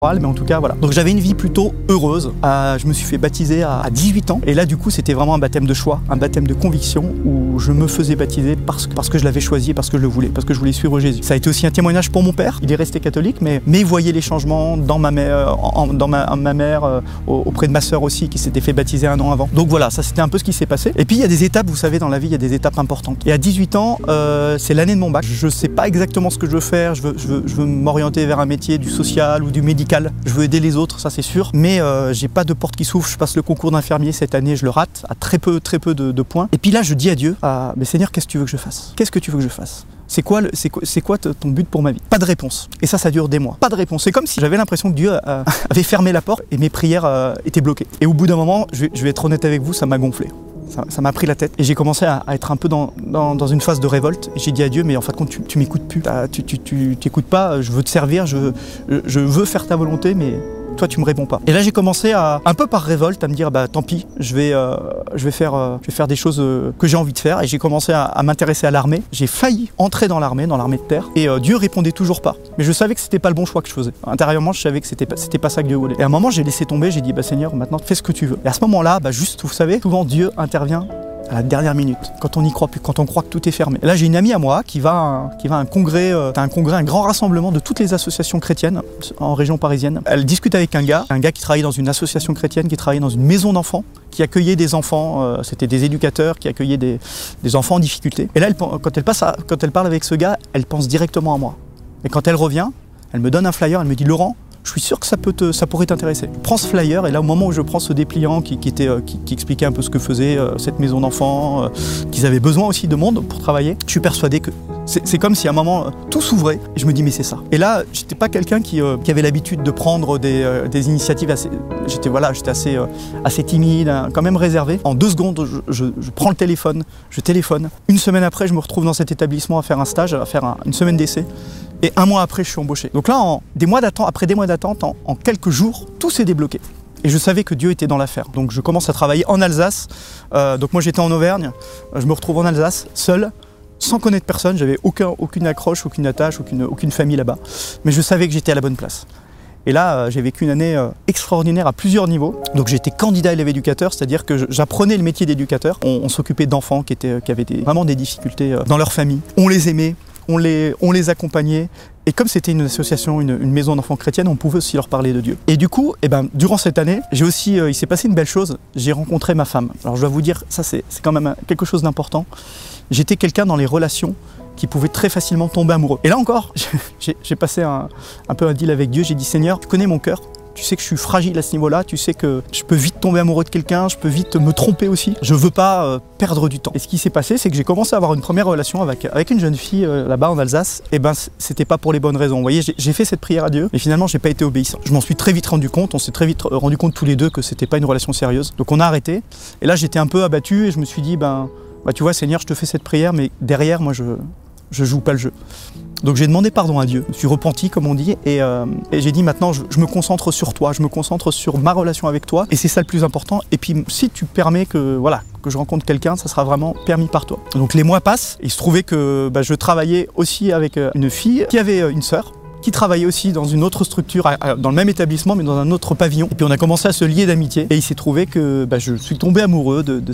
Mais en tout cas, voilà. Donc j'avais une vie plutôt heureuse. Je me suis fait baptiser à 18 ans. Et là, du coup, c'était vraiment un baptême de choix, un baptême de conviction où je me faisais baptiser parce que je l'avais choisi, parce que je le voulais, parce que je voulais suivre Jésus. Ça a été aussi un témoignage pour mon père. Il est resté catholique, mais il voyait les changements dans ma mère, auprès de ma sœur aussi, qui s'était fait baptiser un an avant. Donc voilà, ça c'était un peu ce qui s'est passé. Et puis il y a des étapes, vous savez, dans la vie, il y a des étapes importantes. Et à 18 ans, c'est l'année de mon bac. Je sais pas exactement ce que je veux faire. Je veux m'orienter vers un métier du social ou du médical. Je veux aider les autres, ça c'est sûr, mais j'ai pas de porte qui s'ouvre. Je passe le concours d'infirmier cette année, je le rate à très peu de points. Et puis là, je dis à Dieu, mais Seigneur, qu'est-ce que tu veux que je fasse? Qu'est-ce que tu veux que je fasse? C'est quoi ton but pour ma vie? Pas de réponse. Et ça dure des mois. Pas de réponse. C'est comme si j'avais l'impression que Dieu avait fermé la porte et mes prières étaient bloquées. Et au bout d'un moment, je vais être honnête avec vous, ça m'a gonflé. Ça m'a pris la tête et j'ai commencé à être un peu dans une phase de révolte. J'ai dit à Dieu, mais en fin de compte, tu m'écoutes plus. Tu t'écoutes pas, je veux te servir, je veux faire ta volonté, mais toi tu me réponds pas. Et là j'ai commencé un peu par révolte à me dire tant pis, je vais faire des choses que j'ai envie de faire. Et j'ai commencé à m'intéresser à l'armée. J'ai failli entrer dans l'armée de terre et Dieu répondait toujours pas. Mais je savais que c'était pas le bon choix que je faisais. Intérieurement je savais que c'était pas ça que Dieu voulait. Et à un moment j'ai laissé tomber, j'ai dit Seigneur, maintenant fais ce que tu veux. Et à ce moment-là, juste vous savez, souvent Dieu intervient à la dernière minute, quand on n'y croit plus, quand on croit que tout est fermé. Et là, j'ai une amie à moi qui va à un congrès, un grand rassemblement de toutes les associations chrétiennes en région parisienne. Elle discute avec un gars qui travaillait dans une association chrétienne, qui travaillait dans une maison d'enfants, qui accueillait des enfants, c'était des éducateurs qui accueillaient des enfants en difficulté. Et là, quand elle parle avec ce gars, elle pense directement à moi. Et quand elle revient, elle me donne un flyer, elle me dit Laurent, je suis sûr que ça pourrait t'intéresser. Je prends ce flyer et là au moment où je prends ce dépliant qui expliquait un peu ce que faisait cette maison d'enfants, qu'ils avaient besoin aussi de monde pour travailler, je suis persuadé que c'est comme si à un moment tout s'ouvrait et je me dis mais c'est ça. Et là j'étais pas quelqu'un qui avait l'habitude de prendre des initiatives j'étais assez timide, quand même réservé. En 2 secondes je prends le téléphone, je téléphone. Une semaine après je me retrouve dans cet établissement à faire un stage, à faire une semaine d'essai. Et 1 mois après, je suis embauché. Donc là, après des mois d'attente, en quelques jours, tout s'est débloqué. Et je savais que Dieu était dans l'affaire. Donc je commence à travailler en Alsace. Donc moi, j'étais en Auvergne. Je me retrouve en Alsace, seul, sans connaître personne. J'avais aucune accroche, aucune attache, aucune famille là-bas. Mais je savais que j'étais à la bonne place. Et là, j'ai vécu une année extraordinaire à plusieurs niveaux. Donc j'étais candidat élève éducateur, c'est-à-dire que j'apprenais le métier d'éducateur. On s'occupait d'enfants qui avaient vraiment des difficultés dans leur famille. On les aimait. On les accompagnait et comme c'était une association, une maison d'enfants chrétienne, on pouvait aussi leur parler de Dieu. Et du coup, durant cette année, il s'est passé une belle chose, j'ai rencontré ma femme. Alors je dois vous dire, ça c'est quand même quelque chose d'important. J'étais quelqu'un dans les relations qui pouvait très facilement tomber amoureux. Et là encore, j'ai passé un peu un deal avec Dieu, j'ai dit Seigneur, tu connais mon cœur. Tu sais que je suis fragile à ce niveau-là, tu sais que je peux vite tomber amoureux de quelqu'un, je peux vite me tromper aussi. Je veux pas perdre du temps. Et ce qui s'est passé, c'est que j'ai commencé à avoir une première relation avec une jeune fille là-bas en Alsace. Et c'était pas pour les bonnes raisons. Vous voyez, j'ai fait cette prière à Dieu, mais finalement, j'ai pas été obéissant. Je m'en suis très vite rendu compte, on s'est très vite rendu compte tous les deux que c'était pas une relation sérieuse. Donc on a arrêté. Et là, j'étais un peu abattu et je me suis dit, tu vois, Seigneur, je te fais cette prière, mais derrière, moi, je joue pas le jeu. Donc j'ai demandé pardon à Dieu, je me suis repenti comme on dit et j'ai dit maintenant je me concentre sur toi, je me concentre sur ma relation avec toi et c'est ça le plus important. Et puis si tu permets que je rencontre quelqu'un, ça sera vraiment permis par toi. Donc les mois passent et il se trouvait que je travaillais aussi avec une fille qui avait une sœur, qui travaillait aussi dans une autre structure, dans le même établissement mais dans un autre pavillon. Et puis on a commencé à se lier d'amitié et il s'est trouvé que je suis tombé amoureux de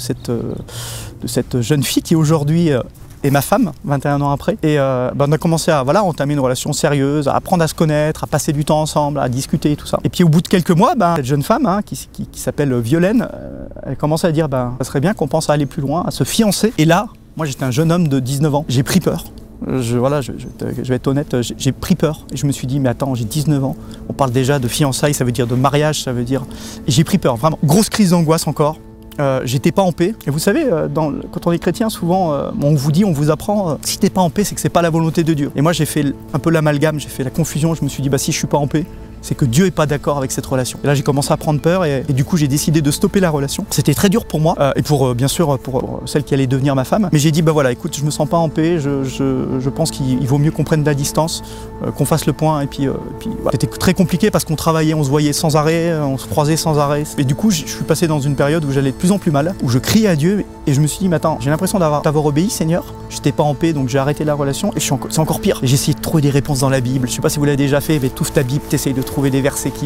cette jeune fille qui aujourd'hui et ma femme, 21 ans après. Et on a commencé à entamer une relation sérieuse, à apprendre à se connaître, à passer du temps ensemble, à discuter et tout ça. Et puis au bout de quelques mois, cette jeune femme qui s'appelle Violaine, elle commençait à dire ça serait bien qu'on pense à aller plus loin, à se fiancer. Et là, moi j'étais un jeune homme de 19 ans, j'ai pris peur. Je vais être honnête, j'ai pris peur. Et je me suis dit, mais attends, j'ai 19 ans, on parle déjà de fiançailles, ça veut dire de mariage, ça veut dire... Et j'ai pris peur, vraiment. Grosse crise d'angoisse encore. J'étais pas en paix. Et vous savez, quand on est chrétien, souvent, on vous apprend, si t'es pas en paix, c'est que c'est pas la volonté de Dieu. Et moi, j'ai fait un peu l'amalgame, j'ai fait la confusion. Je me suis dit, si je suis pas en paix, c'est que Dieu est pas d'accord avec cette relation. Et là, j'ai commencé à prendre peur et du coup, j'ai décidé de stopper la relation. C'était très dur pour moi et bien sûr, pour celle qui allait devenir ma femme. Mais j'ai dit, écoute, je me sens pas en paix. Je pense qu'il vaut mieux qu'on prenne de la distance, qu'on fasse le point. Et puis voilà. C'était très compliqué parce qu'on travaillait, on se voyait sans arrêt, on se croisait sans arrêt. Et du coup, je suis passé dans une période où j'allais de plus en plus mal, où je criais à Dieu et je me suis dit, mais attends, j'ai l'impression d'avoir obéi, Seigneur. J'étais pas en paix, donc j'ai arrêté la relation et c'est encore pire. Et j'ai essayé trouver des réponses dans la Bible. Je sais pas si vous l'avez déjà fait, mais t'ouvres ta Bible, t'essayes de trouver des versets qui